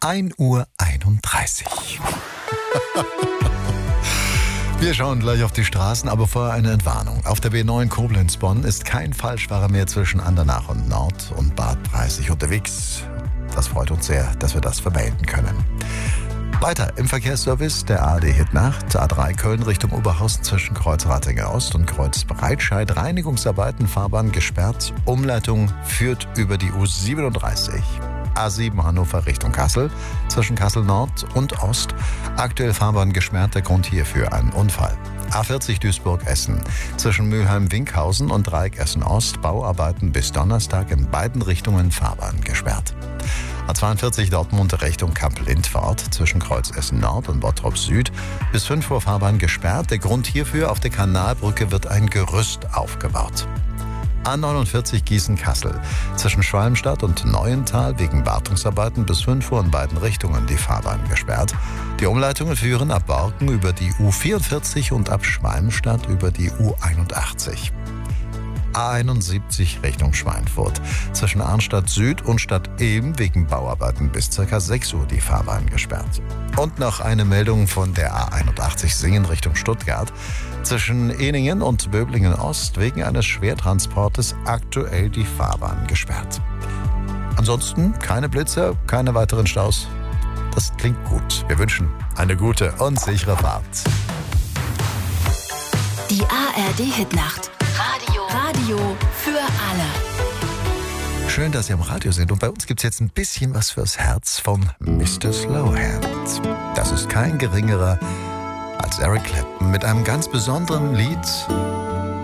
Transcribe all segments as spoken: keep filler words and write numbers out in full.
ein Uhr einunddreißig. Wir schauen gleich auf die Straßen, aber vorher eine Entwarnung. Auf der B neun Koblenz-Bonn ist kein Falschfahrer mehr zwischen Andernach und Nord und Bad Preissig unterwegs. Das freut uns sehr, dass wir das vermelden können. Weiter im Verkehrsservice der A R D Hit-Nacht. A drei Köln Richtung Oberhausen zwischen Kreuz Ratingen Ost und Kreuz Breitscheid. Reinigungsarbeiten, Fahrbahn gesperrt. Umleitung führt über die U siebenunddreißig. A sieben Hannover Richtung Kassel zwischen Kassel Nord und Ost. Aktuell Fahrbahn gesperrt, der Grund hierfür ein Unfall. A vierzig Duisburg-Essen zwischen Mülheim-Winkhausen und Dreieck Essen-Ost. Bauarbeiten bis Donnerstag in beiden Richtungen, Fahrbahn gesperrt. A zweiundvierzig Dortmund Richtung Kamp-Lindfort zwischen Kreuz Essen-Nord und Bottrop Süd. Bis fünf Uhr Fahrbahn gesperrt. Der Grund hierfür: auf der Kanalbrücke wird ein Gerüst aufgebaut. A neunundvierzig Gießen-Kassel zwischen Schwalmstadt und Neuental wegen Wartungsarbeiten bis fünf Uhr in beiden Richtungen die Fahrbahn gesperrt. Die Umleitungen führen ab Borken über die U vierundvierzig und ab Schwalmstadt über die U einundachtzig. A einundsiebzig Richtung Schweinfurt zwischen Arnstadt Süd und Stadt Ehm wegen Bauarbeiten bis ca. sechs Uhr die Fahrbahn gesperrt. Und noch eine Meldung von der A einundachtzig Singen Richtung Stuttgart zwischen Ehningen und Böblingen Ost wegen eines Schwertransportes aktuell die Fahrbahn gesperrt. Ansonsten keine Blitzer, keine weiteren Staus. Das klingt gut. Wir wünschen eine gute und sichere Fahrt. Die A R D Hit-Nacht. Radio. Radio für alle. Schön, dass Sie am Radio sind. Und bei uns gibt es jetzt ein bisschen was fürs Herz von Mister Slowhand. Das ist kein geringerer als Eric Clapton mit einem ganz besonderen Lied.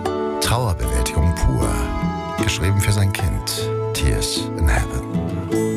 Trauerbewältigung pur. Geschrieben für sein Kind. Tears in Heaven.